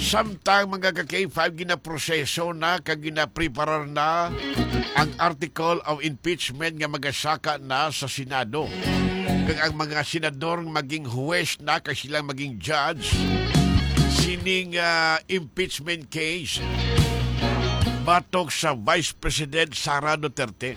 Samtang mga ka-K5 ginaproseso na kag ginapreparar na ang article of impeachment nga magasaka na sa Senado. Kag ang mga senador maging huwes na kag silang maging judge sining impeachment case batok sa Vice President Sara Duterte.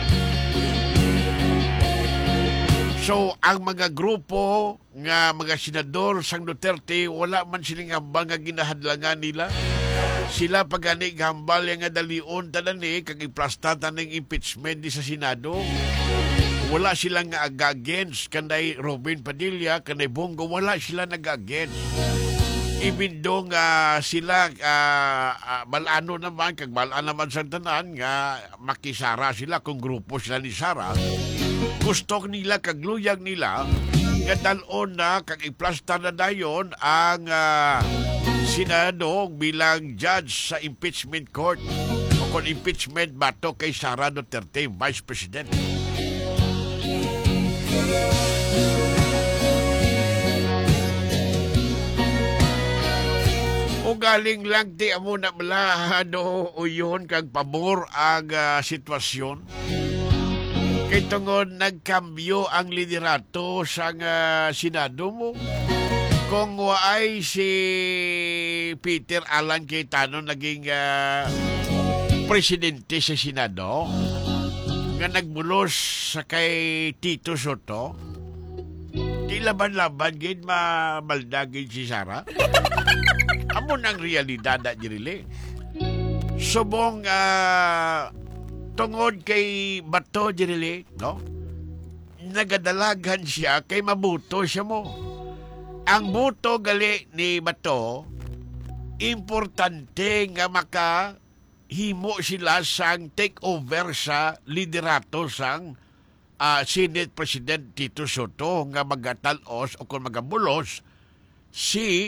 So, ang mga grupo nga mga senador sang Duterte, wala man silang hambal nga ginahadlangan nila. Sila pagani hambal nga dalion tanani kag iplastatan ng impeachment di sa Senado. Wala silang nga against kanday Robin Padilla, kanday Bongo, wala sila nag-against. Even though nga sila balano naman, kag balaan naman sa tanan nga makisara sila kung grupo sila ni Sara. Gusto nila, kagluyag nila, nga dalon na, kag iplasta na dayon ang Senado bilang judge sa impeachment court o kung impeachment bato kay Sara Duterte, Vice President. O galing lang di amo na malahado o yun kag pabor ang sitwasyon. Kay tungod nagkambyo ang liderato sa Senado mo. Kung waay si Peter Alan Cayetano naging presidente sa Senado, nga nagbulos sa kay Tito Soto, di laban-laban gid mabaldagin si Sara. Amo nang realidad na jirili. Subong tungod kay Bato jirili, no? Nagadalagan siya kay mabuto siya mo. Ang buto gali ni Bato, importante nga makahimo sila sang take over sa liderato sang Senate President Tito Soto nga magatalos o kung magabulos si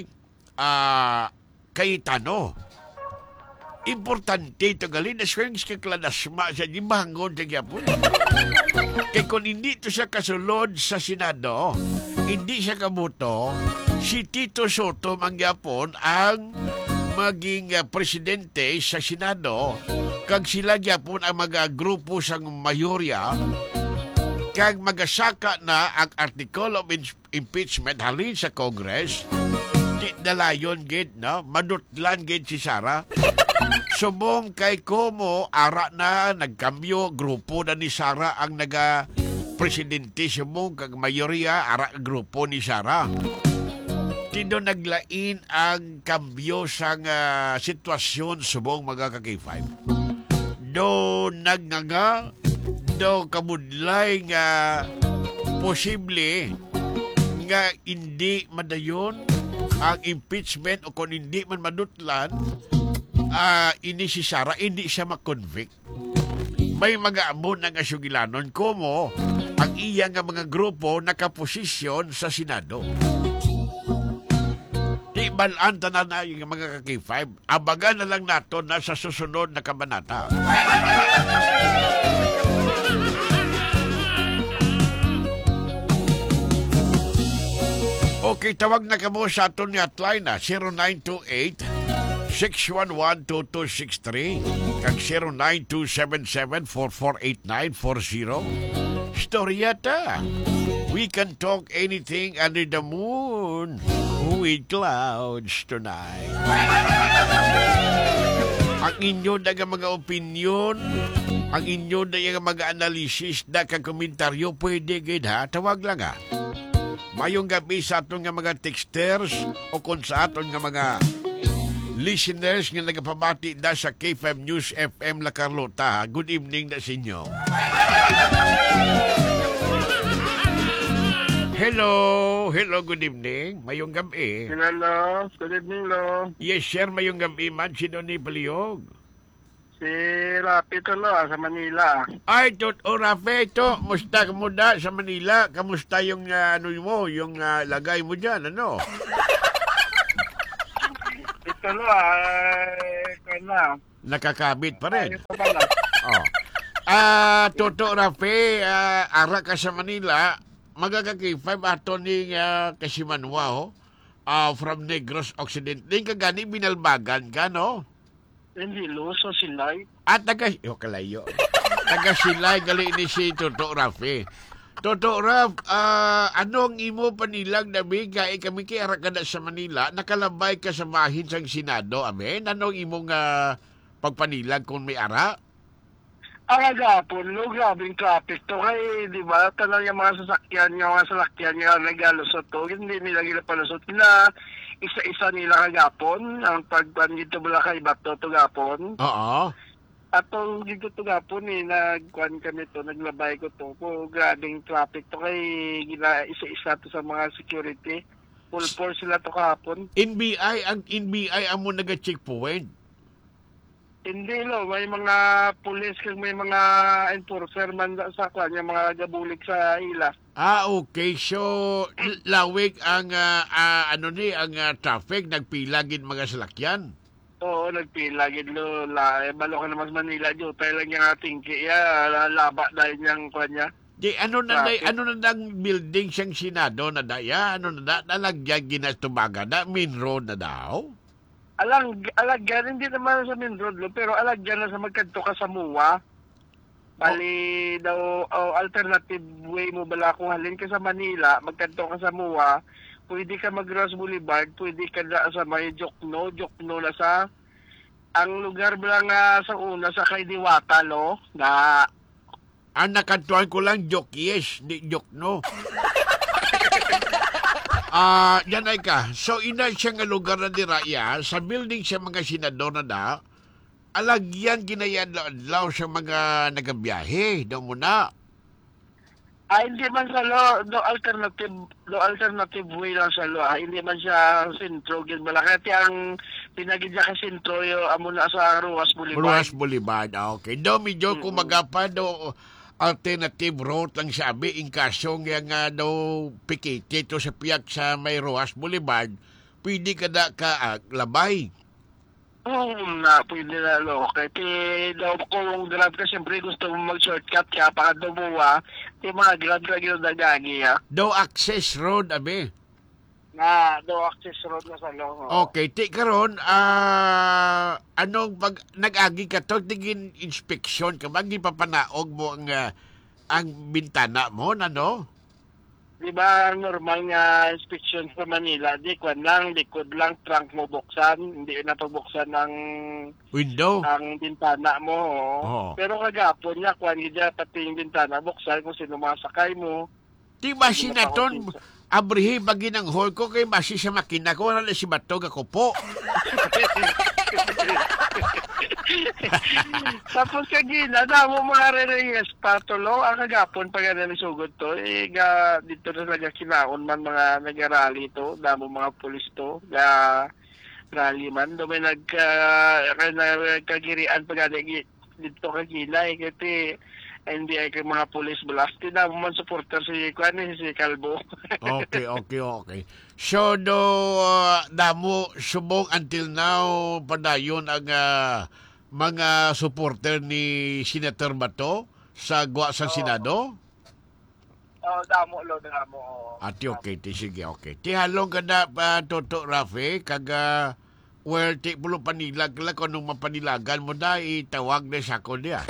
Cayetano. Importante ito gali na siya yung kakladasma siya di bangon siya gyapon. Kaya kung hindi ito siya kasulod sa Senado, hindi siya kabuto, si Tito Soto mangyapon ang maging presidente sa Senado kag sila gyapon ang mga grupo sang mayorya kag magasaka na ang article of impeachment halin sa Congress. Di dalayon gid no, madutlan gid si Sara. Subong kay Como ara na nagkambyo grupo na ni Sara ang presidente subong kag mayorya ara grupo ni Sara. Tindo naglain ang kambyo sang sitwasyon subong mga ka-K5. Do nagnanga, do kabudlay nga posible nga hindi madayon ang impeachment o kung hindi man madutlan, ini si Sara, hindi siya makonvict. May mga amon ng asyugilanon como ang iya nga mga grupo nakaposisyon sa Senado. Di balaan tanan na yung mga ka-K5. Abagan na lang nato na sa susunod na kabanata. Okay, tawag na kamo sa aton ni hotline na 0928-611-2263 kag 09277448-940. Storya ta. We can talk anything under the moon with clouds tonight. Ang inyo na mga opinion, ang inyo na mga analysis na komentaryo, pwede gid ha. Tawag lang ha. Mayong gabi sa aton nga mga texters o kung sa aton nga mga listeners nga nagapabati na sa K5 News FM La Carlota. Good evening na sa inyo. Hello, good evening. Mayong gabi. Hello, good evening, lo. Yes, sir, mayong gabi man. Sino ni Palihog? Si Rapi to, lo, sa Manila. Ay, Rafi, ito. Musta ka muna sa Manila? Kamusta yung ano mo, yung lagay mo dyan, ano? Ito, lo, na. Nakakabit pa rin. Ito pala. Oh. Toto, Rafi, ara ka sa Manila, magagaki 5 ato ni Kasimanwa, oh. from Negros Occidental. Kagani binalbagan ka, no? Hindi Luso Silay. At kalayo. Taga Silay, gali ni si Toto Rafi. Toto Raf, anong imo panilang nabi kay kami kay Arakada sa Manila, nakalabay ka sa bahin sa Senado, amen? Anong imong pagpanilag kung may ara? Ang agapon, no, grabing traffic to. Kay, di ba, tanong yung mga sasakyan nga nagalusot to. Hindi nila gila palusot. Isa-isa nila kagapon. Ang pagpan dito mula kay Bato to gapon. Oo. Atong dito to gapon nagkuhan kami to, naglabay ko to. Grabing traffic to. Kay, isa-isa to sa mga security. Full force sila to kahapon. Ang NBI amo naga-checkpoint. Hindi may mga pulis kag may mga enforcer man sa kanya, mga gabulig sa ila. Okay. So, lawig ang traffic, nagpilagin mga salakyan. Oo, nagpila gid balo ka naman sa Manila jo, tayo lang yung ating kaya laba dahil niyang kanya. Di ano na ang building siyang Senado na daya, nalagyan ginastubaga na main road na daw. Alagyan, hindi naman sa main road, pero alagyan na sa magkanto ka sa MUA. Bali daw, alternative way mo bala kung halin ka sa Manila, magkanto ka sa MUA, pwede ka mag-Ross Boulevard, pwede ka na sa may Jokno na sa, ang lugar bala nga sa una, sa kay Diwata, na, Ang nakantuan ko lang, Jokyes, di Jokno. Yan ay ka. So, ina siya nga lugar na diraya, sa building siya mga senador na da, alagyan ginayadlaw sa mga nagabiyahe. Daw muna. hindi man sa alternative way lang sa hindi man siya sentro, gid malaki ang pinagidya ka sentro amo na sa Ruas Boulevard. Ruas Boulevard, okay. Daw medyo kumagapa daw, alternative route lang sabi, in kaso nga daw pikiti to sa piyak sa may Ruas Boulevard, pwede ka na labay. Pwede na okay. Daw kung grab ka, siyempre gusto mo mag-shortcut ka para dumuwa, mga grab ka gano'n nagagi, ha? Daw access road, abe. Daw access road na sa loob. Okay, ti karon anong pag nag-agi ka to, tigin inspection ka, magi papanaog mo ang bintana mo, no? Di ba normal nga inspection sa Manila, kwan lang, likod lang, trunk mo buksan, hindi na pagbuksan ng window, ang bintana mo. Oo. Pero kagapon niya, kwan gidya pati yung bintana buksan kung sino masakay mo. Di ba sinaton, abrihi bagi ng hall ko, kay basi sa makina ko, wala si Batog ako po. Tapos kagina, mo mga re-reyes patulo, ang kagapon pag sugod to, dito na talaga kinaon man mga nag-rally to, damo mga pulis to, rally man, may nagkagirian pag dito kagina, kasi hindi ay kay mga pulis blasti na mo man supporter si Calvo. Okay. So, damo subong until now, padayon ang mga supporter ni Senator Bato sa sa Senado? Damo. Ati okay, sige, okay. Ti halong ka na, Toto Rafi, ti pulo panilag lang, kung anong mapanilagan mo na, itawag na sa ako niya.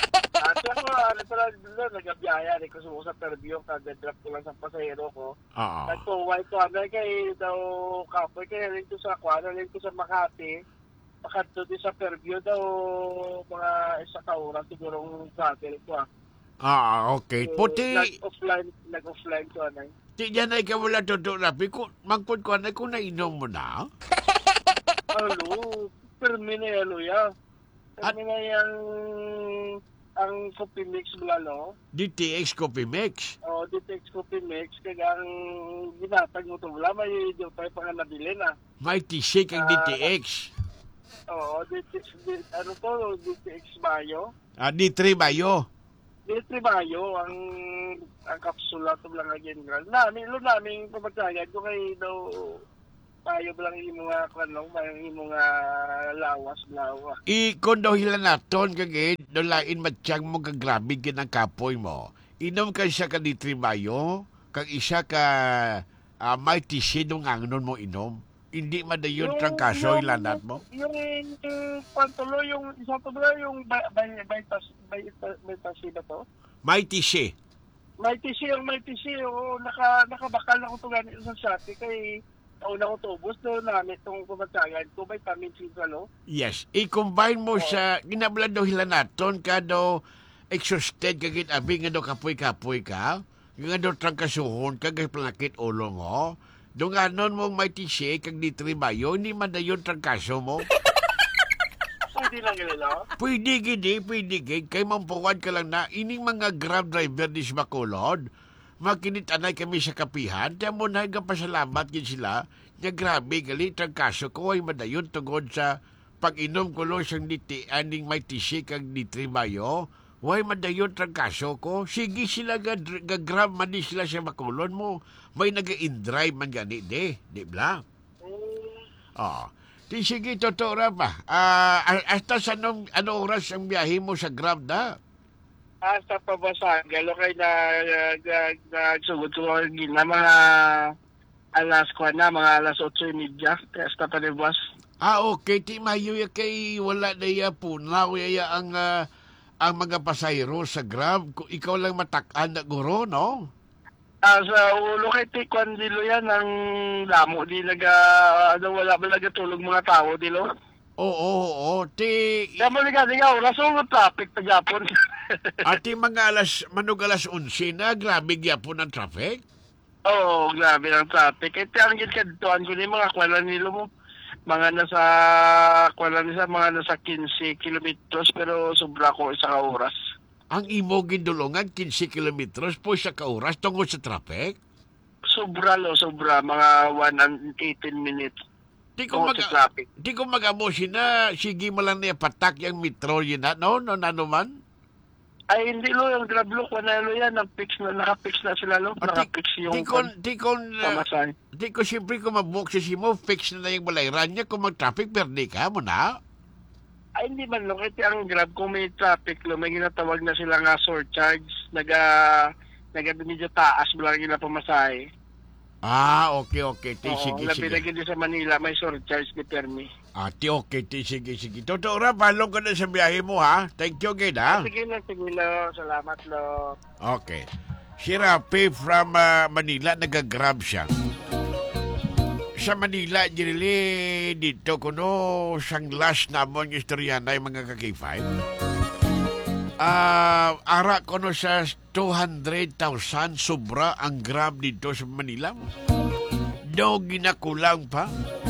Nagabiyaya rin ko sa perview, kag-drop ko lang sa pasahero ko. Oo. Nagtuway ko, kay daw kapoy, kaya rin ko sa Makati, makadto din sa perview daw, mga isa ka-oras sigurong travel ko. Okay. Puti, Nag-offline ko, ti dyan ay ka wala Toto Rafi, mangkod ko na kung nainom mo na? Permi na yan, Luya. Permi na yan, ang coffee mix blalo. DTX Coffee Mix. DTX Coffee Mix. Kaya ang ginatag mo ito wala, may yung tayo pa nga nabili na. May T-shake ang DTX. DTX Bayo. D3 Bayo. D3 Bayo, ang kapsula ito lang again. Namin pamagsagan ko kay daw tayo lang yung mga lawas. Kung daw hila naton, kagid, dolain matiyang mo kagrabig kinang kapoy mo. Inom ka siya ka D3 Bayo, kag isa ka may tisidong angnon mo inom. Hindi madayon trangkaso ilanat mo. Yung pantulo, yung isang tulo, yung Vitacy ba to? May tisi. May TC, oo, nakabakal na ko ito ganito sa Shopee kay nauna ko tubos doon namin itong kumatsagan ko, vitamin Calo. Yes. I-combine mo sa, ginablan daw hilanaton ka daw exhausted kagit abi nga daw kapoy-kapoy ka. Nga daw trangkasuhon ka, planakit ulong ho. Doon nga nun mong may tisi, kag nitribayo, hindi man dayon trangkaso mo. Pwede lang gila. Pwede gid. Kay mampuwan ka lang na, ining mga Grab driver di Bacolod, makinitanay kami sa kapihan, tiyan mo na hanggang pasalamat gid sila, nga grabe gali, trangkaso ko ay madayon tungod sa pag-inom ko lo siyang aning may tisi kag nitribayo, way madayon trangkaso ko. Sige sila ga-Grab man di sila sa Bacolod mo, may naga-in-drive man gani di bla? Oh. Di sige, totoo ra pa. Hasta sa ano oras ang biyahe mo sa Grab na? Hasta pa ba sa galo kay nagsugod ko na mga alas 8:30. Kaya hasta pa de bus. Okay. Ti mayo ya kay wala na ya punaw ya ang mga pasahero sa Grab. Kung ikaw lang matak-an na guro, no? Sa ulo kay Tikwan dilo yan ang damo di wala ba nagatulog mga tao dilo. Oo. Damo liga oras ang traffic pa Japon. Ati manog alas 11 na, grabe gyapon ang traffic. Oo, grabe ang traffic. Ito ang gitkaduan ko ni mga kwalan nilo mo. Mga nasa 15 kilometers pero sobra ko isa ka oras. Ang imo gindulungan 15 kilometros po sa kauras tungod sa traffic? Sobra mga 118 minutes. Di ko magamo sina, sige mo lang niya patak yung metro yun na, no man? Ay, hindi yung Grab lo, yan, nakapix na sila nakapix yung pamasahe. Di ko siyempre kung mabuk si mo, fix na yung balayran niya, kung mag-traffic, perdi ka mo na? Ay, hindi man lang. Ito ang Grab, kung may traffic, may ginatawag na sila nga surcharge. Medyo taas mo lang yung pamasahe. Okay. Sige. Lapilagin din sa Manila, may surcharge ni Permi. Okay. Sige. Totoo ra, balong ka na sa biyahe mo, ha? Thank you, again, ha? Sige lo. Salamat, lo. Okay. Si Rafi from Manila, nag-grab siya. Sa Manila, dirili dito kuno sanglas namon yung istorya na yung mga kaki-5. Ara kuno sa 200,000 sobra ang Grab dito sa Manila. Daw ginakulang pa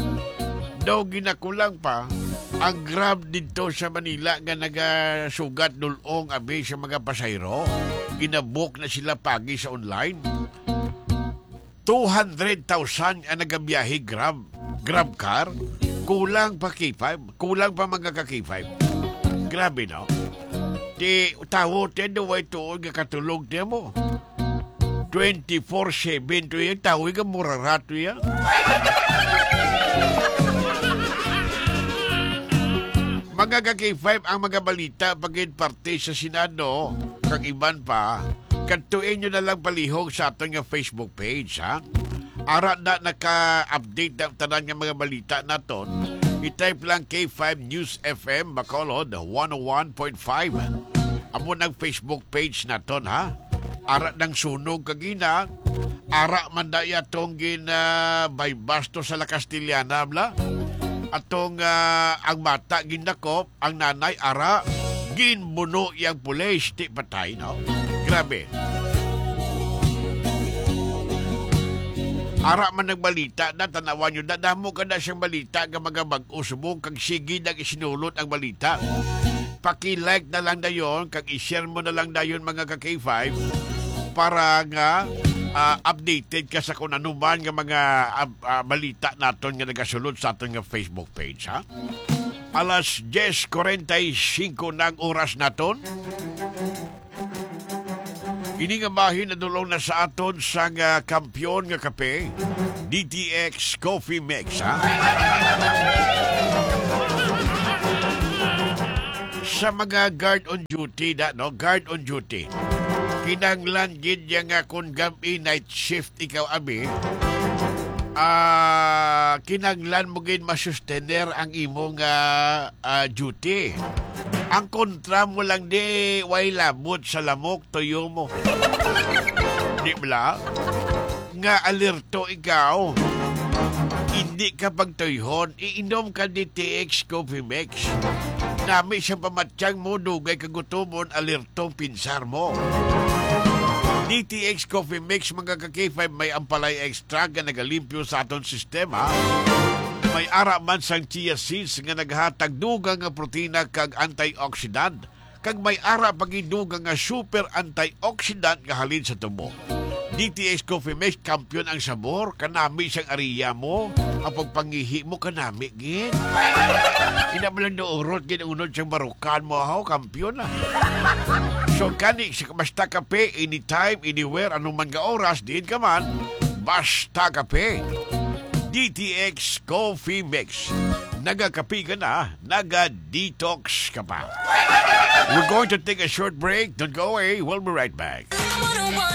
ang Grab dito sa Manila nga nagasugat dulong abi sa mga pasahero. Ginabook na sila pagi sa online. 200,000 ang nagabiyahe Grab car. Kulang pa K5. Kulang pa mga ka-K5. Grabe, no? Ti tawo ti duway tuon nga katulog ti mo. 24/7 to yung tawo nga murarato yan. Mga ka-K5 ang mga balita pagin parte sa Senado. Kag iban pa. Kantuin nyo na lang palihog sa ating Facebook page, ha? Ara na naka-update na tanan ng mga balita naton. I-type lang K5 News FM Bacolod 101.5. Amo ng Facebook page naton, ha? Ara ng sunog kagina. Ara man daya tong by basto sa La Castellana, bla. Atong ang mata ginakop, ang nanay ara ginbuno yang pulis, di patay, no? Grabe. Ara man nagbalita na tanawan nyo, dadamo ka na siyang balita nga mga mag-usbong kag sige nang isinulot ang balita. Paki-like na lang na yun, kag i-share mo na lang na yun mga ka-K5 para nga updated ka sa kung ano man nga mga balita naton nga nagasulod sa aton nga Facebook page, ha? Alas 10:45 ng oras naton. Ini nga bahin na dulong na sa aton sa kampiyon nga kape, DTX Coffee Mix, ha? Sa mga guard on duty, guard on duty. Kinanglan gid nga kung gabi night shift ikaw abi, kinanglan mo gin masustener ang imong duty. Ang kontra mo lang di way labot sa lamok tuyo mo. Di ba? Nga alerto ikaw. Hindi ka pagtuyhon, iinom ka ni TX Coffee Mix. Nami sa pamatsyang mo, dugay kagutomon, alertong pinsar mo. DTX Coffee Mix, mga ka-K5, may ampalay extra nga nagalimpyo sa aton sistema. May ara man sang chia seeds nga naghatag dugang nga protina kag antioxidant. Kag may ara pagidugang nga super antioxidant nga halin sa tubo. DTX Coffee Mix, kampiyon ang sabor. Kanami siyang ariya mo. Ang pagpangihi mo, kanami, gin. Inabalang naurot, ginunod siyang barukan mo, ho, kampiyon na. So, kani, basta kape, anytime, anywhere, anuman ka oras, din ka man, basta kape. DTX Coffee Mix. Nagakapi ka na, naga-detox ka pa. We're going to take a short break. Don't go away. We'll be right back.